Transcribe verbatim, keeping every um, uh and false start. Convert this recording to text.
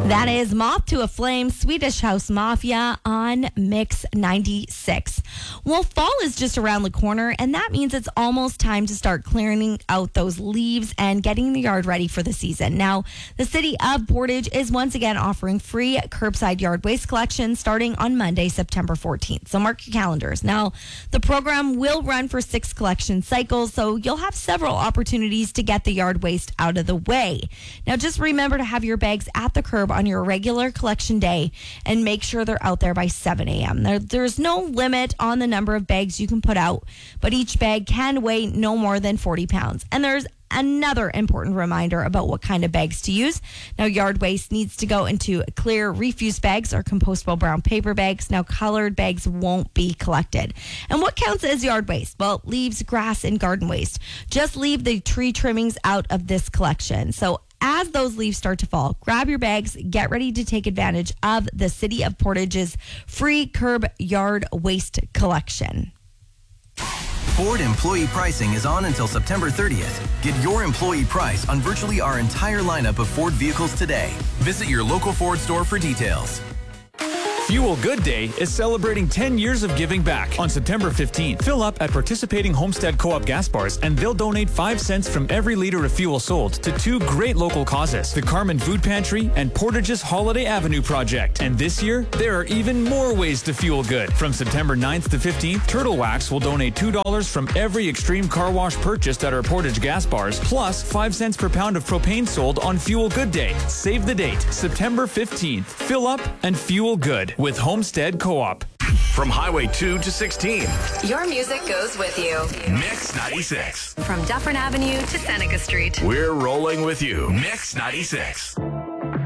That is Moth to a Flame, Swedish House Mafia on Mix ninety-six. Well, fall is just around the corner, and that means it's almost time to start clearing out those leaves and getting the yard ready for the season. Now, the city of Portage is once again offering free curbside yard waste collection starting on Monday, September fourteenth. So mark your calendars. Now, the program will run for six collection cycles, so you'll have several opportunities to get the yard waste out of the way. Now, just remember to have your bags at the curb on your regular collection day and make sure they're out there by seven a.m. There, there's no limit on the number of bags you can put out, but each bag can weigh no more than forty pounds. And there's another important reminder about what kind of bags to use. Now, yard waste needs to go into clear refuse bags or compostable brown paper bags. Now, colored bags won't be collected. And what counts as yard waste? Well, leaves, grass, and garden waste. Just leave the tree trimmings out of this collection. So as those leaves start to fall, grab your bags, get ready to take advantage of the City of Portage's free curb yard waste collection. Ford employee pricing is on until September thirtieth. Get your employee price on virtually our entire lineup of Ford vehicles today. Visit your local Ford store for details. Fuel Good Day is celebrating ten years of giving back. On September fifteenth, fill up at participating Homestead Co-op gas bars and they'll donate five cents from every liter of fuel sold to two great local causes, the Carmen Food Pantry and Portage's Holiday Avenue Project. And this year, there are even more ways to fuel good. From September ninth to fifteenth, Turtle Wax will donate two dollars from every Extreme Car Wash purchased at our Portage gas bars, plus five cents per pound of propane sold on Fuel Good Day. Save the date, September fifteenth. Fill up and fuel good with Homestead Co-op. From Highway two to sixteen. Your music goes with you. Mix ninety-six. From Dufferin Avenue to Seneca Street. We're rolling with you. Mix ninety-six.